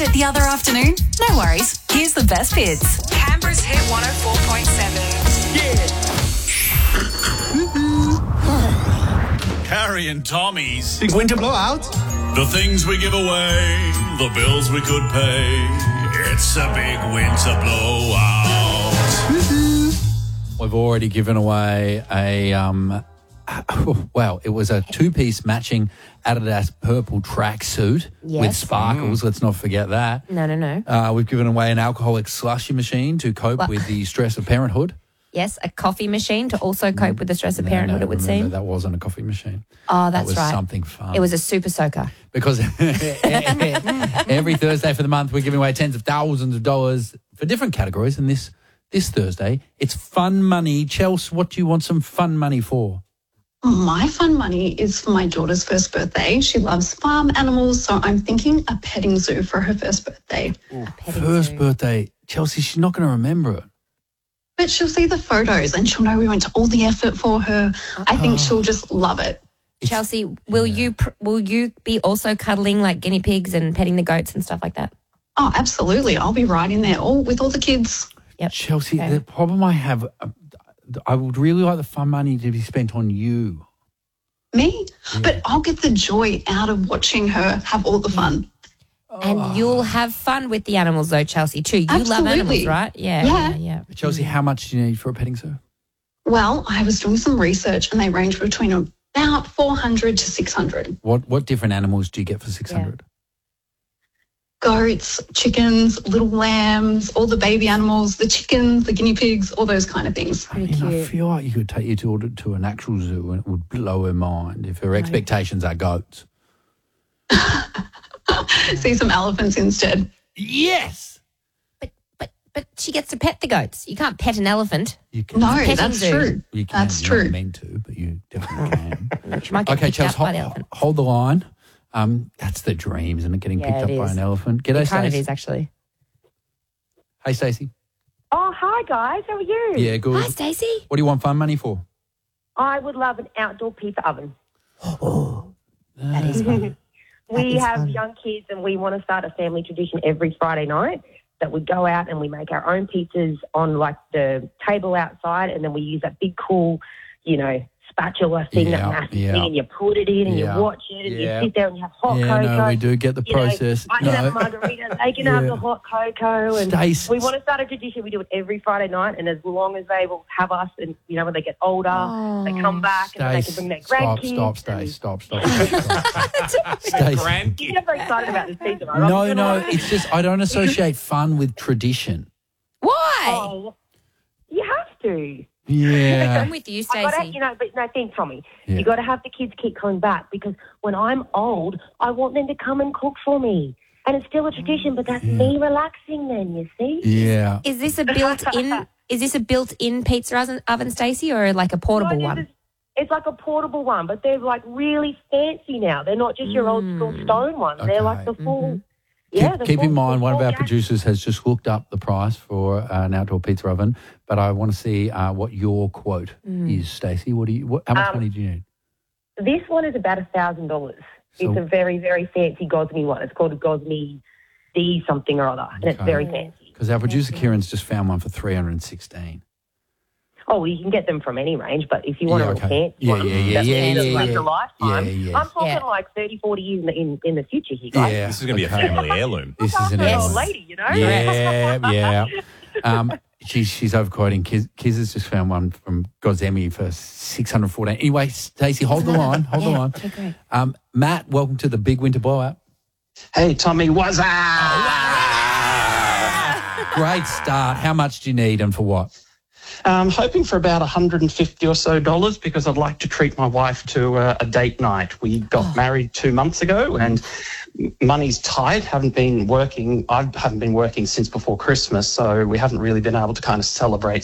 Missed it the other afternoon? No worries. Here's the best bits. Canberra's Hit 104.7. Harry and Tommy's. Big winter blowout. The things we give away, the bills we could pay. It's a big winter blowout. We've already given away it was a two-piece matching Adidas purple tracksuit with sparkles. Let's not forget that. No. We've given away an alcoholic slushy machine to cope with the stress of parenthood. Yes, a coffee machine to also cope with the stress of parenthood, it would remember, seem. that wasn't a coffee machine. Oh, That that's was right. something fun. It was a super soaker. Because every Thursday for the month, we're giving away tens of thousands of dollars for different categories. And this Thursday, it's fun money. Chelsea, what do you want some fun money for? My fun money is for my daughter's first birthday. She loves farm animals, so I'm thinking a petting zoo for her first birthday. First birthday. Chelsea, she's not going to remember it. But she'll see the photos and she'll know we went to all the effort for her. I think she'll just love it. Chelsea, will you be also cuddling like guinea pigs and petting the goats and stuff like that? Oh, absolutely. I'll be right in there with all the kids. Yep. Chelsea, Okay. the problem I have, I would really like the fun money to be spent on you. Me? Yeah. But I'll get the joy out of watching her have all the fun. And you'll have fun with the animals though, Chelsea, too. You love animals, right? Yeah. Chelsea, how much do you need for a petting zoo? Well, I was doing some research and they range between about 400 to 600. What different animals do you get for 600? Goats, chickens, little lambs, all the baby animals, the chickens, the guinea pigs, all those kind of things. I feel like you could take you to an actual zoo and it would blow her mind if her expectations are goats. See some elephants instead. Yes. But she gets to pet the goats. You can't pet an elephant. You can. No, that's true. You can. That's You're true. not meant to, but you definitely can. She might get Okay, picked up Chelsea, by the elephant. hold the line. That's the dream, isn't it? Getting picked up by an elephant. G'day, It kind of Stacey. is, actually. Hey, Stacey. Oh, hi, guys. How are you? Yeah, good. Hi, Stacey. What do you want fun money for? I would love an outdoor pizza oven. That is fun. We have young kids and we want to start a family tradition every Friday night that we go out and we make our own pizzas on like the table outside, and then we use that big cool, spatula thing, that massive thing, and you put it in and you watch it and you sit there and you have hot cocoa. No, we do get the process. I can have a margarita, they can have the hot cocoa. And Stacey. we want to start a tradition. We do it every Friday night, and as long as they will have us and, when they get older, they come back and then they can bring their grandkids. Stop. Stacey. You're never excited about this pizza, right? No, it's just I don't associate fun with tradition. Why? Oh, you have to. Yeah. I'm with you, Stacey. Think, Tommy, you got to have the kids keep coming back, because when I'm old, I want them to come and cook for me. And it's still a tradition, but that's me relaxing then, you see? Yeah. Is this a built-in pizza oven, Stacey, or like a portable one? It's like a portable one, but they're like really fancy now. They're not just your old school stone ones. Okay. They're like the full... Keep in mind, one of our producers has just looked up the price for an outdoor pizza oven, but I want to see what your quote is, Stacey. How much money do you need? This one is about $1,000. It's a very, very fancy Gosme one. It's called a Gosme D something or other, and it's very fancy. Because our producer Kieran's just found one for $316. Oh, well, you can get them from any range, but if you want a fancy one, that's a lifetime. I'm talking like 30, 40 years in the future here, guys. Yeah, this is going to be a family heirloom. This is an heirloom. Old lady, Yeah. She's overquoting. Kiz has just found one from Gosemi for $614. Anyway, Stacey, hold the line. Hold the line. Okay. Matt, welcome to the Big Winter Blowout. Hey, Tommy, what's up? Great start. How much do you need and for what? Hoping for about $150 or so, because I'd like to treat my wife to a date night. We got married 2 months ago and money's tight. I haven't been working since before Christmas, so we haven't really been able to kind of celebrate